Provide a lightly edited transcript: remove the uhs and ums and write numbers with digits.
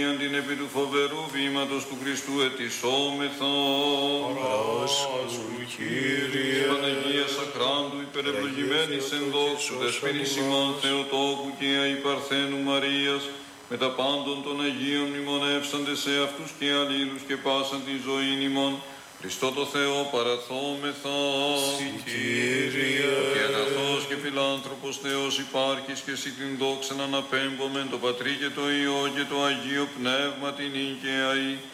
την επί του φοβερού βήματος του Χριστού ετισόμεθα. Παράσχου, Κύριε. Παναγίας Αχράντου, υπερευλογημένης εν δόξου, δεσποινής ημών Θεοτόκου και αϊπαρθένου Μαρίας, με τα πάντων των Αγίων μνημονεύσαντε σε αυτούς και αλλήλους και πάσαν τη ζωήν ημών, Χριστό το Θεό παραθόμεθα. Κύριε. Και αγαθός και φιλάνθρωπος Θεός υπάρχεις και εσύ την δόξαν αναπέμπομεν το Πατρί και το Υιό και το Αγίο Πνεύμα την νυν και αεί